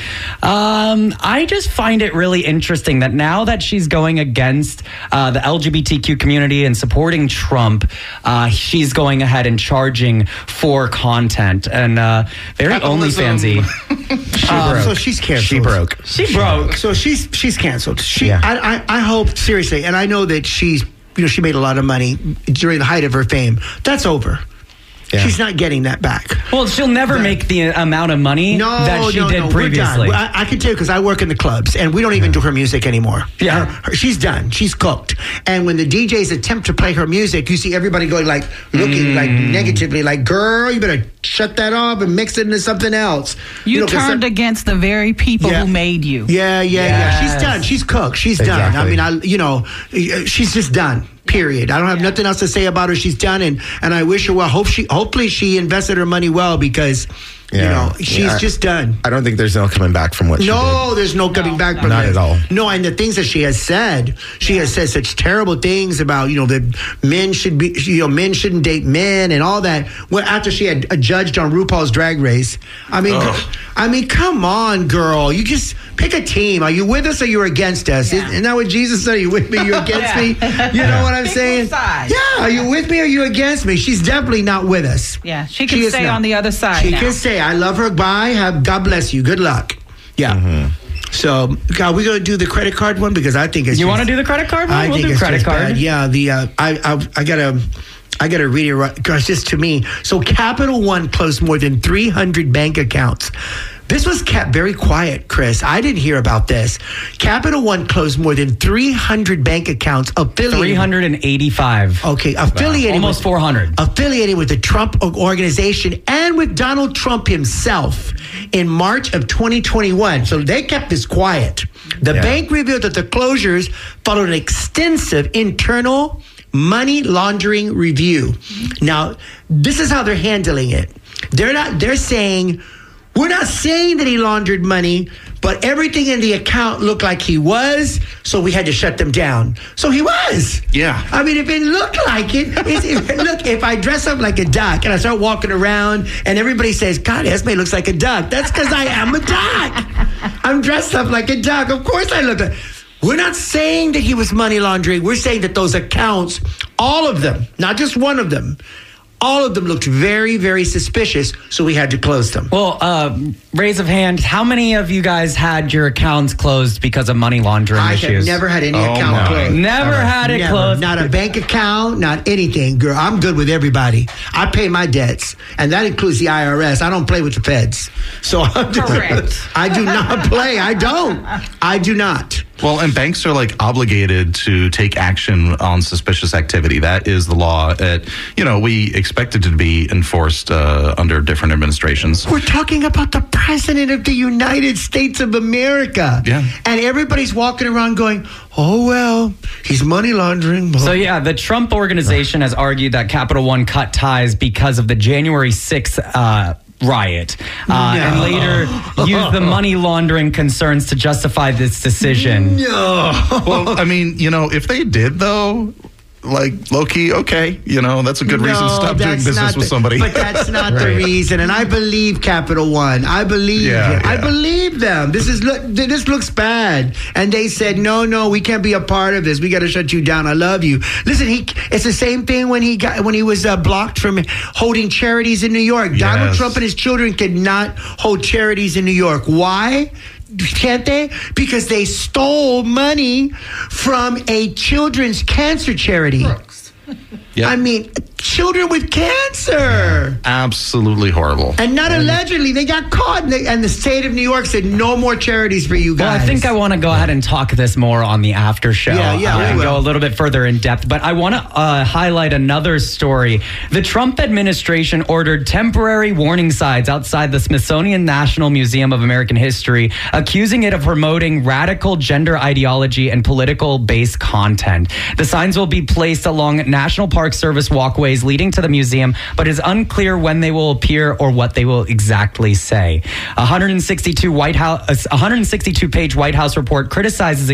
Um, I just find it really interesting that now that she's going against uh, the L G B T Q community and supporting Trump, uh, she's going ahead and charging for content. And uh, very OnlyFansy. She um, broke. So she's canceled. She broke. She broke. So she's she's canceled. She. Yeah. I, I I hope seriously, and I know that she's. You know, she made a lot of money during the height of her fame. That's over. Yeah. She's not getting that back. Well, she'll never that, make the amount of money no, that she no, did no, previously. We're done. I, I can tell you because I work in the clubs, and we don't even do her music anymore. Yeah. Her, her, she's done. She's cooked. And when the D Js attempt to play her music, you see everybody going like, looking mm. like negatively, like, girl, you better shut that off and mix it into something else. You, you know, turned some, against the very people yeah. who made you. Yeah, yeah, yes. yeah. She's done. She's cooked. She's exactly. done. I mean, I, you know, she's just done. Period. I don't have yeah. nothing else to say about her. She's done, and and I wish her well. Hope she, hopefully, she invested her money well because. Yeah. You know, she's yeah. just done. I don't think there's no coming back from what no, she did. No, there's no coming no, back no. from Not it. at all. No, and the things that she has said, she yeah. has said such terrible things about, you know, that men should be, you know, men shouldn't date men and all that. Well, after she had judged on RuPaul's Drag Race. I mean, Ugh. I mean, come on, girl. You just pick a team. Are you with us or you're against us? Yeah. Isn't that what Jesus said? Are you with me? You're against me? You know what I'm pick saying? Side. Yeah. Are you with me or are you against me? She's definitely not with us. Yeah. She can she stay on the other side. She now. can say, I love her. Bye. Have God bless you. Good luck. Yeah. Mm-hmm. So, God, we're gonna do the credit card one because I think it's. You want to do the credit card one? I we'll think do it's credit card. Bad. Yeah. The uh, I, I I gotta I gotta read it right because just to me. So, Capital One closed more than three hundred bank accounts. This was kept very quiet, Chris. I didn't hear about this. Capital One closed more than three hundred bank accounts affiliated. three hundred eighty-five. Okay, affiliated. Wow. Almost with, four hundred. Affiliated with the Trump organization and with Donald Trump himself in March of twenty twenty-one. So they kept this quiet. The yeah. bank revealed that the closures followed an extensive internal money laundering review. Now, this is how they're handling it. They're not. They're saying. We're not saying that he laundered money, but everything in the account looked like he was, so we had to shut them down. So he was. Yeah. I mean, if it looked like it, it's, if, look, if I dress up like a duck and I start walking around and everybody says, God, Esme looks like a duck, that's because I am a duck. I'm dressed up like a duck. Of course I look like. We're not saying that he was money laundering. We're saying that those accounts, all of them, not just one of them, All of them looked very, very suspicious, so we had to close them. Well, uh, raise of hand, how many of you guys had your accounts closed because of money laundering I issues? have never had any Oh, account no. closed. Never had it Never. closed. Not a bank account, not anything. Girl, I'm good with everybody. I pay my debts, and that includes the I R S. I don't play with the feds. So I'm just, Correct. I do not play. I don't. I do not. Well, and banks are like obligated to take action on suspicious activity. That is the law. At, you know, we expect it to be enforced uh, under different administrations. We're talking about the president of the United States of America. Yeah. And everybody's walking around going, oh, well, he's money laundering. So, yeah, the Trump organization has argued that Capital One cut ties because of the January sixth uh, riot, uh, No. and later used the money laundering concerns to justify this decision. No. Well, I mean, you know, if they did, though, like, low-key, okay, you know, that's a good reason to No, stop doing that's business not with the- somebody. But that's not the Right. reason. And I believe Capital One. I believe Yeah, him. I yeah. believe them. This is look. This looks bad. And they said, no, no, we can't be a part of this. We got to shut you down. I love you. Listen, he. It's the same thing when he got when he was uh, blocked from holding charities in New York. Donald Yes. Trump and his children could not hold charities in New York. Why? Can't they? Because they stole money from a children's cancer charity. Yep. I mean, children with cancer. Absolutely horrible. And not allegedly, they got caught. And, they, and the state of New York said no more charities for you Well, guys. I think I want to go ahead and talk this more on the after show. Yeah, yeah, uh, we and will. go a little bit further in depth. But I want to uh, highlight another story. The Trump administration ordered temporary warning signs outside the Smithsonian National Museum of American History, accusing it of promoting radical gender ideology and political-based content. The signs will be placed along National Park Service walkways leading to the museum, but it's unclear when they will appear or what they will exactly say. A one hundred sixty-two White House, a one hundred sixty-two page White House report criticizes